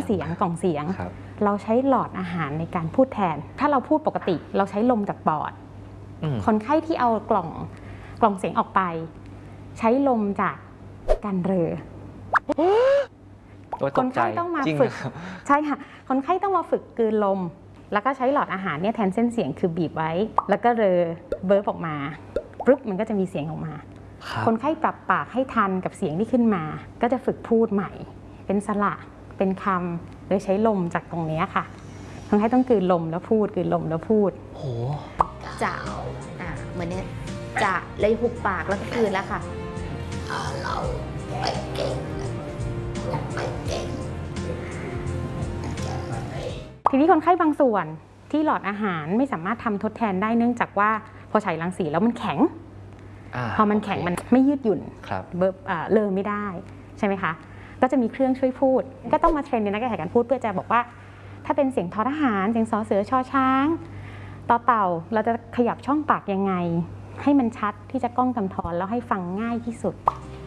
เสียงกล่องเสียงเราใช้หลอดอาหารในการพูดแทนถ้าเราพูดปกติเราใช้ลมจากปอดคนไข้ที่เอากล่องเสียงออกไปใช้ลมจากการเรอคนไข้ต้องมาฝึกใช่ค่ะคนไข้ต้องมาฝึกกลืนลมแล้วก็ใช้หลอดอาหารเนี่ยแทนเส้นเสียงคือบีบไว้แล้วก็เรอเบิร์บออกมาปุ๊บมันก็จะมีเสียงออกมาคนไข้ปรับปากให้ทันกับเสียงที่ขึ้นมาก็จะฝึกพูดใหม่เป็นสระเป็นคำโดยใช้ลมจากตรงนี้ค่ะคนไข้ต้องกลืนลมแล้วพูดกลืนลมแล้วพูดโหจะเหมือนเนี้ยจะเลยหุบปากแล้วก็กลืนแล้วค่ะเราไปเก่งไปเก่งทีนี้คนไข้บางส่วนที่หลอดอาหารไม่สามารถทำทดแทนได้เนื่องจากว่าพอฉายรังสีแล้วมันแข็งพอมันแข็งมันไม่ยืดหยุ่นเลอไม่ได้ใช่ไหมคะก็จะมีเครื่องช่วยพูดก็ต้องมาเทรนในนักการพูดเพื่อจะบอกว่าถ้าเป็นเสียงทอทหารเสียงสอเสือชอช้างต่อเต่าเราจะขยับช่องปากยังไงให้มันชัดที่จะก้องกำทอนแล้วให้ฟังง่ายที่สุด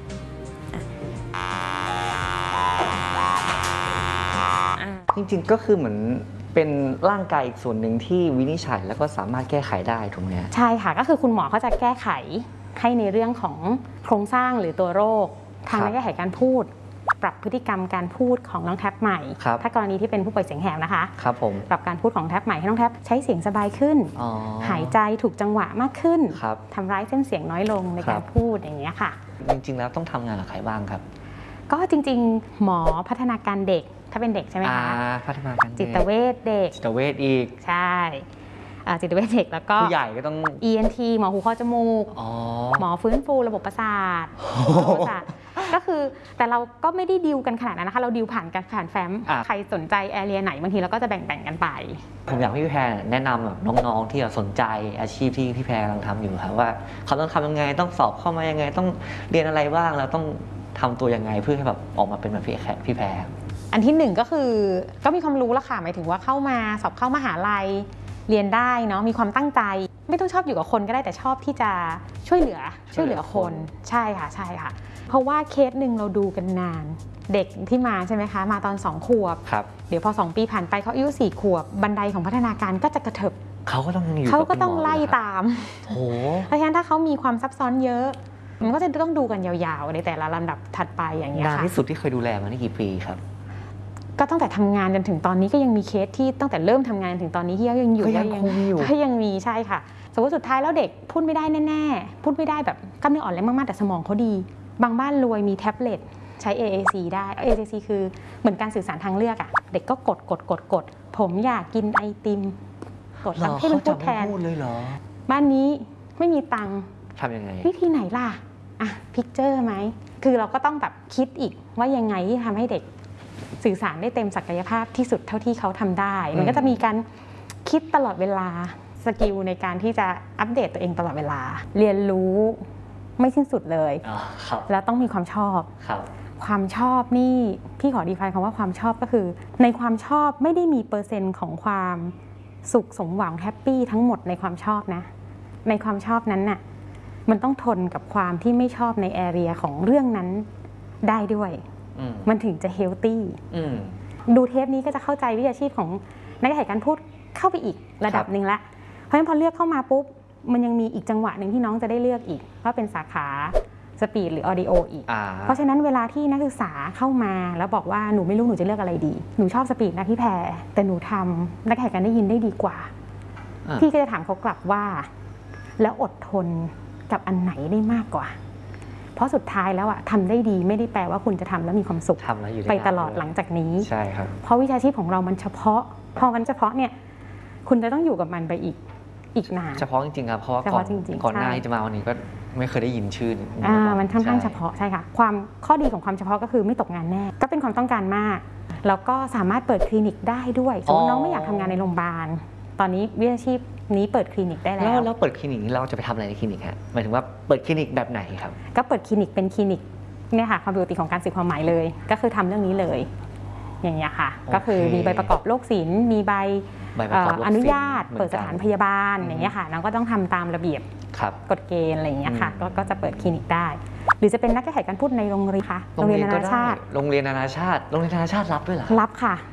จริงๆก็คือเหมือนเป็นร่างกายอีกส่วนหนึ่งที่วินิจฉัยแล้วก็สามารถแก้ไขได้ถูกไหมใช่ค่ะก็คือคุณหมอเขาจะแก้ไขให้ในเรื่องของโครงสร้างหรือตัวโรคทางแก้ไขการพูดปรับพฤติกรรมการพูดของน้องแท็บใหม่ถ้ากรณีที่เป็นผู้ป่วยเสียงแหบนะคะครับผมปรับการพูดของแท็บใหม่ให้น้องแท็บใช้เสียงสบายขึ้นหายใจถูกจังหวะมากขึ้นทำร้ายเส้นเสียงน้อยลงในการพูดอย่างนี้ค่ะจริงๆแล้วต้องทำงานกับใครบ้างครับก็จริงๆหมอพัฒนาการเด็กถ้าเป็นเด็กใช่ไหมคะพัฒนาการจิตเวชเด็กจิตเวชอีกใช่จิตเวชเด็กแล้วก็ผู้ใหญ่ก็ต้อง ENT หมอหูคอจมูกหมอฟื้นฟูระบบประสาทก็คือแต่เราก็ไม่ได้ดิวกันขนาดนั้นนะคะเราดิวผ่านแฟ้มใครสนใจแอเรียไหนบางทีเราก็จะแบ่งกันไปผมอยากให้พี่แพรแนะนำแบบน้องๆที่สนใจอาชีพที่พี่แพรกำลังทำอยู่ครับว่าเขาต้องทำยังไงต้องสอบเข้ามายังไงต้องเรียนอะไรบ้างแล้วต้องทำตัวยังไงเพื่อให้แบบออกมาเป็นแบบพี่แพรอันที่หนึ่งก็คือก็มีความรู้ละค่ะหมายถึงว่าเข้ามาสอบเข้ามหาลัยเรียนได้เนาะมีความตั้งใจไม่ต้องชอบอยู่กับคนก็ได้แต่ชอบที่จะช่วยเหลือคนใช่ค่ะเพราะว่าเคสหนึ่งเราดูกันนานเด็กที่มาใช่ไหมคะมาตอน2 ขวบเดี๋ยวพอ2 ปีผ่านไปเขาอายุ4 ขวบบันไดของพัฒนาการก็จะกระเถิบเขาก็ต้องไล่ตามเพราะฉะนั้นถ้าเขามีความซับซ้อนเยอะมันก็จะต้องดูกันยาวๆในแต่ละลำดับถัดไปอย่างเงี้ยค่ะนานที่สุดที่เคยดูแลมานี่กี่ปีครับก็ตั้งแต่ทำงานจนถึงตอนนี้ก็ยังมีเคสที่ตั้งแต่เริ่มทำงานถึงตอนนี้ที่ยังอยู่ก็ยังมีใช่ค่ะสมมติสุดท้ายแล้วเด็กพูดไม่ได้แน่ๆพูดไม่ได้แบบกล้ามเนื้ออ่อนแรงมากๆแต่สมองเขาดีบางบ้านรวยมีแท็บเล็ตใช้ AAC ได้ AAC คือเหมือนการสื่อสารทางเลือกเด็กก็กดผมอยากกินไอติมกดแล้วให้มันพูดแทนบ้านนี้ไม่มีตังค์ทำยังไงวิธีไหนล่ะพิกเจอร์ไหมคือเราก็ต้องแบบคิดอีกว่ายังไงที่ทำให้เด็กสื่อสารได้เต็มศักยภาพที่สุดเท่าที่เขาทำได้มันก็จะมีการคิดตลอดเวลาสกิลในการที่จะอัปเดตตัวเองตลอดเวลาเรียนรู้ไม่สิ้นสุดเลยแล้วต้องมีความชอบความชอบนี่พี่ขอดีไฟคำว่าความชอบก็คือในความชอบไม่ได้มีเปอร์เซ็นต์ของความสุขสมหวังแฮปปี้ทั้งหมดในความชอบนะในความชอบนั้นน่ะมันต้องทนกับความที่ไม่ชอบในแอเรียของเรื่องนั้นได้ด้วยมันถึงจะเฮลตี้ดูเทปนี้ก็จะเข้าใจวิชาชีพของนักการพูดเข้าไปอีกระดับหนึ่งละเพราะฉะนั้นพอเลือกเข้ามาปุ๊บมันยังมีอีกจังหวะหนึ่งที่น้องจะได้เลือกอีกว่าเป็นสาขาสปีดหรือออดิโออีกเพราะฉะนั้นเวลาที่นักศึกษาเข้ามาแล้วบอกว่าหนูไม่รู้หนูจะเลือกอะไรดีหนูชอบสปีดนะพี่แพรแต่หนูทำนักการได้ยินได้ดีกว่าพี่ก็จะถามเขากลับว่าแล้วอดทนกับอันไหนได้มากกว่าเพราะสุดท้ายแล้วทำได้ดีไม่ได้แปลว่าคุณจะทำแล้วมีความสุขไปตลอดหลังจากนี้ใช่ครับเพราะวิชาชีพของเรามันเฉพาะพอมันเฉพาะเนี่ยคุณจะต้องอยู่กับมันไปอีกนานเฉพาะจริงๆครับเพราะว่าก่อนหน้าที่จะมาวันนี้ก็ไม่เคยได้ยินชื่อมันค่อนข้างเฉพาะใช่ค่ะความข้อดีของความเฉพาะก็คือไม่ตกงานแน่ก็เป็นความต้องการมากแล้วก็สามารถเปิดคลินิกได้ด้วยสมมติน้องไม่อยากทำงานในโรงพยาบาลตอนนี้วิชาชีพนี้เปิดคลินิกได้แล้วเปิดคลินิกนี้เราจะไปทำอะไรในคลินิกฮะหมายถึงว่าเปิดคลินิกแบบไหนครับก็เปิดคลินิกเป็นคลินิกเนี่ยค่ะความปกติของการสื่อความหมายเลยก็คือทำเรื่องนี้เลยอย่างเงี้ยค่ะก็คือมีใบประกอบโรคศิลป์มีใบอนุญาตเปิดสถานพยาบาลอย่างเงี้ยค่ะน้องก็ต้องทำตามระเบียบกฎเกณฑ์อะไรอย่างเงี้ยค่ะก็จะเปิดคลินิกได้หรือจะเป็นนักแก้ไขการพูดในโรงเรียนค่ะโรงเรียนนานาชาติรับด้วยเหรอรับค่ะ